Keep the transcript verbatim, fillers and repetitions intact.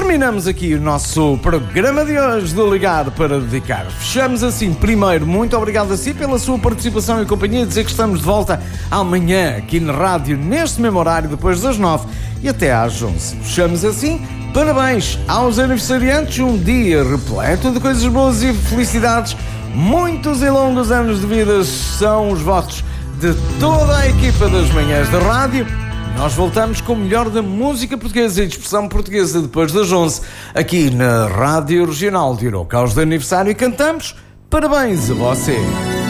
terminamos aqui o nosso programa de hoje do Ligado para Dedicar. Fechamos assim. Primeiro, muito obrigado a si pela sua participação e companhia. Dizer que estamos de volta amanhã aqui na rádio, neste mesmo horário, depois das nove e até às onze. Fechamos assim. Parabéns aos aniversariantes. Um dia repleto de coisas boas e felicidades. Muitos e longos anos de vida são os votos de toda a equipa das Manhãs da Rádio. Nós voltamos com o melhor da música portuguesa e de expressão portuguesa depois das onze, aqui na Rádio Regional de Oroca. Aos de aniversário e cantamos parabéns a você.